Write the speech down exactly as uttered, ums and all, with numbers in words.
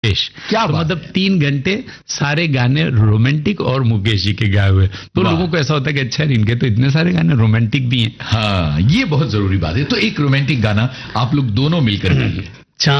क्या तो बात मतलब है। तीन घंटे सारे गाने रोमांटिक और मुकेश जी के गाए हुए, तो वाह। लोगों को ऐसा होता है कि अच्छा इनके तो इतने सारे गाने रोमांटिक भी हैं। हाँ, ये बहुत जरूरी बात है। तो एक रोमांटिक गाना आप लोग दोनों मिलकर गाइए।